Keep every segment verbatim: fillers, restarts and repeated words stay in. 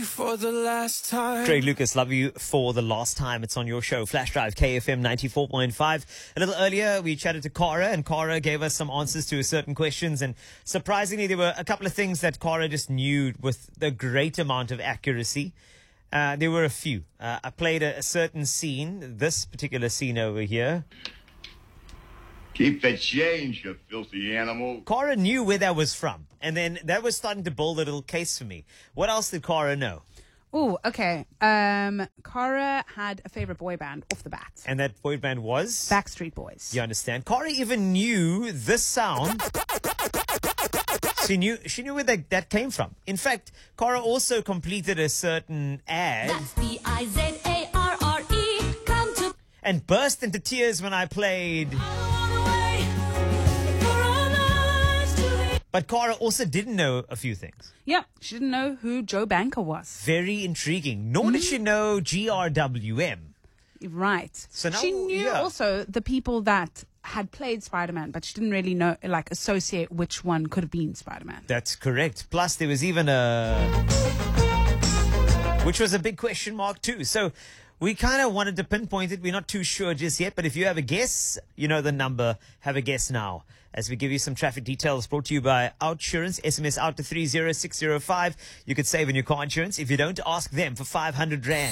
for the last time. Craig Lucas, love you for the last time. It's on your show, Flash Drive, K F M ninety-four point five. A little earlier, we chatted to Cara, and Cara gave us some answers to certain questions. And surprisingly, there were a couple of things that Cara just knew with a great amount of accuracy. Uh, there were a few. Uh, I played a, a certain scene, this particular scene over here. Keep the change, you filthy animal. Cara knew where that was from. And then that was starting to build a little case for me. What else did Cara know? Oh, okay. Um, Cara had a favorite boy band off the bat. And that boy band was? Backstreet Boys. You understand? Cara even knew this sound. She knew, she knew where that, that came from. In fact, Cara also completed a certain ad. That's B I Z A R R E. Come to... And burst into tears when I played... But Cara also didn't know a few things. Yeah, she didn't know who Joe Banker was. Very intriguing. Nor did she know G R W M. Right. So now, she knew yeah. also the people that had played Spider-Man, but she didn't really know, like, associate which one could have been Spider-Man. That's correct. Plus, there was even a... which was a big question mark, too. So we kind of wanted to pinpoint it. We're not too sure just yet. But if you have a guess, you know the number. Have a guess now. As we give you some traffic details brought to you by Outsurance. S M S out to three zero six zero five. You could save on your car insurance. If you don't, ask them for five hundred rand.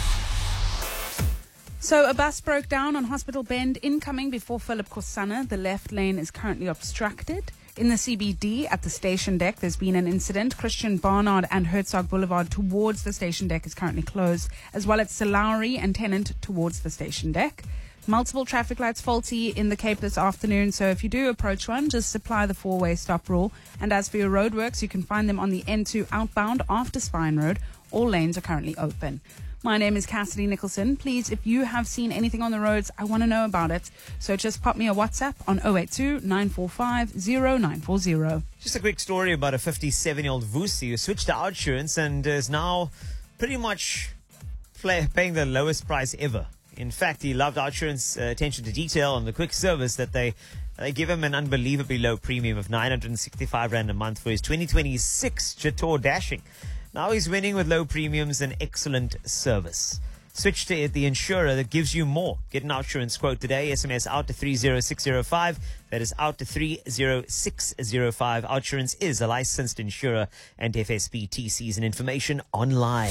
So a bus broke down on Hospital Bend incoming before Philip Kosana. The left lane is currently obstructed. In the C B D at the station deck, there's been an incident. Christian Barnard and Herzog Boulevard towards the station deck is currently closed, as well as Salari and Tennant towards the station deck. Multiple traffic lights faulty in the Cape this afternoon, so if you do approach one, just apply the four-way stop rule. And as for your roadworks, you can find them on the N two outbound after Spine Road. All lanes are currently open. My name is Cassidy Nicholson. Please, if you have seen anything on the roads, I want to know about it. So just pop me a WhatsApp on zero eight two, nine four five, zero nine four zero. Just a quick story about a fifty-seven-year-old Vusi who switched to Outsurance and is now pretty much play, paying the lowest price ever. In fact, he loved Outsurance uh, attention to detail and the quick service that they they give him an unbelievably low premium of nine hundred sixty-five rand a month for his twenty twenty-six Jatour Dashing. Now he's winning with low premiums and excellent service. Switch to the insurer that gives you more. Get an Outsurance quote today. S M S out to three zero six zero five. That is out to three zero six zero five. Outsurance is a licensed insurer and F S B T Cs and information online.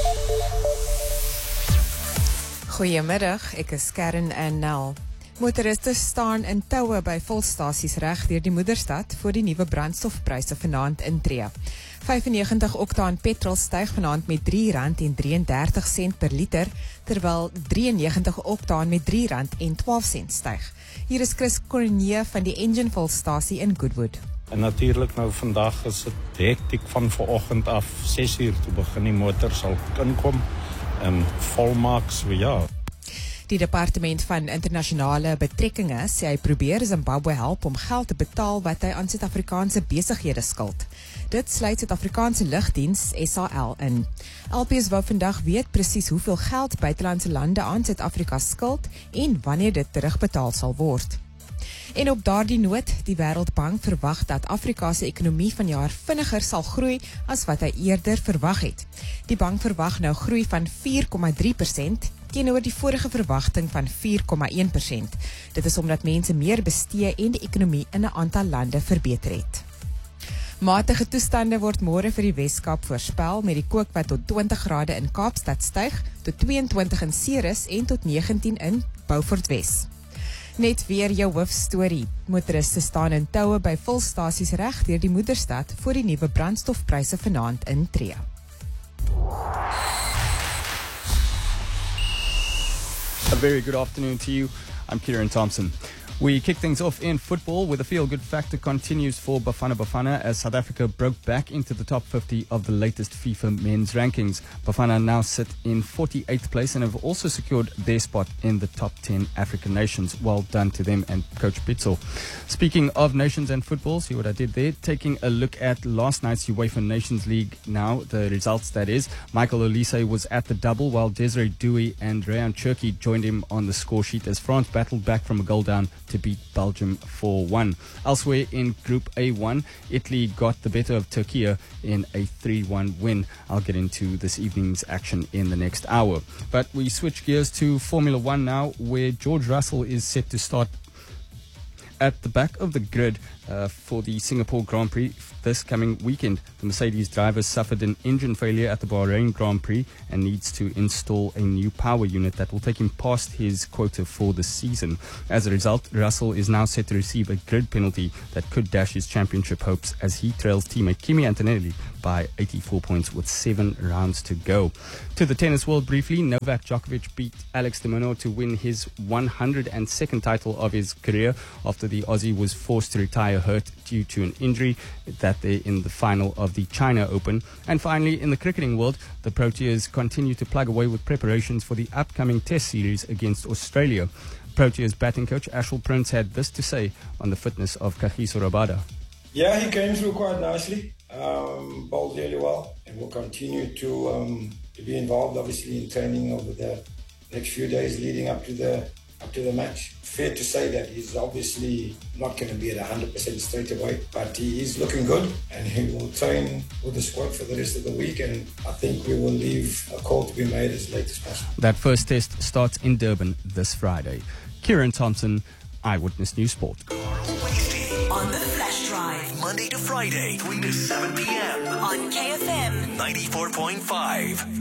Goeiemiddag, ek is Karen en Nel. Motoriste staan in toue by volstasies reg deur die moederstad voor die nuwe brandstofpryse vanaand intree. vyfennegentig oktaan petrol styg vanaand met drie rand en drieëndertig sent per liter, terwyl drieënnegentig oktaan met drie rand en twaalf sent styg. Hier is Chris Cornee van die Engine volstasie in Goodwood. En natuurlijk nou vandag is het hektiek van vanoggend af ses uur toe begin die motor sal inkom en volmaak, so ja. Die departement van internasionale betrekkinge sê hy probeer Zimbabwe help om geld te betaal wat hy aan Suid-Afrikaanse besighede skuld. Dit sluit Suid-Afrikaanse lugdiens S A L in. L P S wou vandag weet presies hoeveel geld buitelandse lande aan Suid-Afrika skuld en wanneer dit terugbetaal sal word. En op daardie noot, die Wêreldbank verwag dat Afrika se ekonomie vanjaar vinniger sal groei as wat hy eerder verwag het. Die bank verwag nou groei van vier komma drie persent teenoor die vorige verwagting van vier komma een persent. Dit is omdat mense meer bestee en die ekonomie in 'n aantal lande verbeter het. Matige toestande word môre vir die Weskaap voorspel met die kook wat tot twintig grade in Kaapstad styg, tot tweeëntwintig in Ceres en tot negentien in Beaufort Wes. Net weer jou hoofstorie. Motoriste staan in toue by volstasies reg deur die moederstad voor die nuwe brandstofpryse vanaand intree. A very good afternoon to you. I'm Kieran Thompson. We kick things off in football with a feel-good factor continues for Bafana Bafana as South Africa broke back into the top fifty of the latest FIFA men's rankings. Bafana now sit in forty-eighth place and have also secured their spot in the top ten African nations. Well done to them and Coach Pitzel. Speaking of nations and football, see what I did there? Taking a look at last night's UEFA Nations League now, the results that is. Michael Olise was at the double while Desiree Dewey and Rayan Cherki joined him on the score sheet as France battled back from a goal down to to beat Belgium four one. Elsewhere in Group A one, Italy got the better of Turkey in a three one win. I'll get into this evening's action in the next hour. But we switch gears to Formula One now, where George Russell is set to start at the back of the grid uh, for the Singapore Grand Prix this coming weekend. The Mercedes driver suffered an engine failure at the Bahrain Grand Prix and needs to install a new power unit that will take him past his quota for the season. As a result, Russell is now set to receive a grid penalty that could dash his championship hopes as he trails teammate Kimi Antonelli by eighty-four points with seven rounds to go. To the tennis world briefly, Novak Djokovic beat Alex de Minaur to win his one hundred second title of his career after the Aussie was forced to retire hurt due to an injury that day in the final of the China Open. And finally, in the cricketing world, the Proteas continue to plug away with preparations for the upcoming Test series against Australia. Proteas batting coach Ashwell Prince had this to say on the fitness of Kagiso Rabada. Yeah, he came through quite nicely, um, bowled really well, and will continue to um, to be involved, obviously, in training over the next few days leading up to the up to the match. Fair to say that he's obviously not going to be at one hundred percent straight away, but he is looking good, and he will train with the squad for the rest of the week, and I think we will leave a call to be made as late as possible. That first test starts in Durban this Friday. Kieran Thompson, Eyewitness News Sport. On the Flash Drive, Monday to Friday, three to seven p.m. on K F M ninety-four point five.